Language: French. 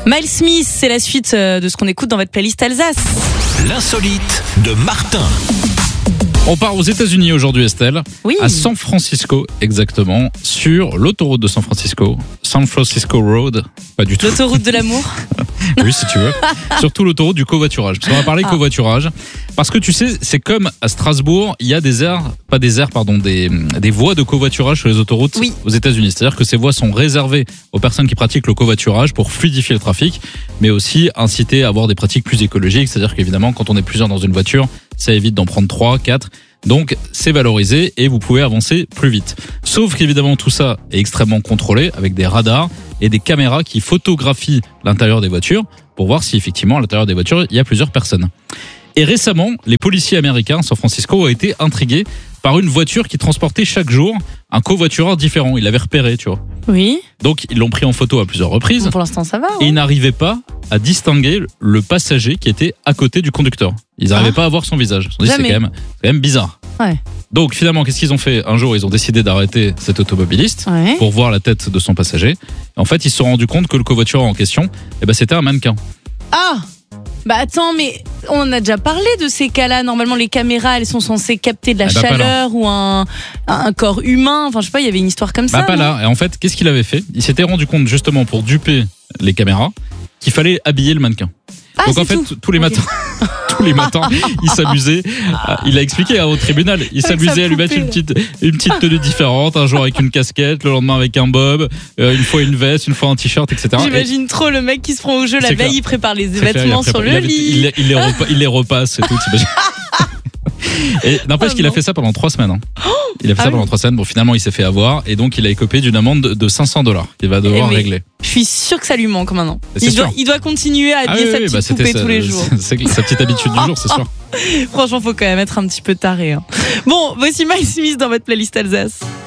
Miles Smith, c'est la suite de ce qu'on écoute dans votre playlist Alsace. L'insolite de Martin. On part aux États-Unis aujourd'hui, Estelle. Oui. À San Francisco, exactement, sur l'autoroute de San Francisco. San Francisco Road. Pas du tout. L'autoroute de l'amour. Oui, si tu veux. Surtout l'autoroute du covoiturage. Parce qu'on va parler covoiturage. Parce que tu sais, c'est comme à Strasbourg, il y a des voies de covoiturage sur les autoroutes aux États-Unis. C'est-à-dire que ces voies sont réservées aux personnes qui pratiquent le covoiturage pour fluidifier le trafic, mais aussi inciter à avoir des pratiques plus écologiques. C'est-à-dire qu'évidemment, quand on est plusieurs dans une voiture, ça évite d'en prendre 3, 4. Donc, c'est valorisé et vous pouvez avancer plus vite. Sauf qu'évidemment, tout ça est extrêmement contrôlé avec des radars et des caméras qui photographient l'intérieur des voitures pour voir si effectivement à l'intérieur des voitures, il y a plusieurs personnes. Et récemment, les policiers américains à San Francisco ont été intrigués par une voiture qui transportait chaque jour un covoitureur différent. Ils l'avaient repéré, tu vois. Oui. Donc, ils l'ont pris en photo à plusieurs reprises. Bon, pour l'instant, ça va. Et ils n'arrivaient pas à distinguer le passager qui était à côté du conducteur. Ils n'arrivaient pas à voir son visage. Ils se sont dit, c'est quand même bizarre. Ouais. Donc, finalement, qu'est-ce qu'ils ont fait ? Un jour, ils ont décidé d'arrêter cet automobiliste pour voir la tête de son passager. En fait, ils se sont rendus compte que le covoitureur en question, c'était un mannequin. Ah ! Bah attends, mais on a déjà parlé de ces cas-là. Normalement, les caméras, elles sont censées capter de la chaleur ou un corps humain. Enfin, je sais pas, il y avait une histoire comme ça. Pas là. Et en fait, qu'est-ce qu'il avait fait ? Il s'était rendu compte, justement, pour duper les caméras, qu'il fallait habiller le mannequin. Donc en fait, tous les matins... Tous les matins, il s'amusait. Il a expliqué au tribunal. Il s'amusait à lui mettre une petite tenue différente. Un jour avec une casquette, le lendemain avec un bob, une fois une veste, une fois un t-shirt, etc. J'imagine trop le mec qui se prend au jeu la veille, il prépare les vêtements sur le lit. Il les repasse et tout. Et n'empêche qu'il a fait ça pendant 3 semaines. Il a fait ça pendant 3 semaines. Bon, finalement, il s'est fait avoir et donc il a écopé d'une amende de $500 qu'il va devoir régler. Je suis sûre que ça lui manque maintenant. Il doit continuer à habiller sa petite poupée tous les jours. C'est sa petite habitude du jour, c'est sûr. Franchement, faut quand même être un petit peu taré. Bon, voici Miles Smith dans votre playlist Alsace.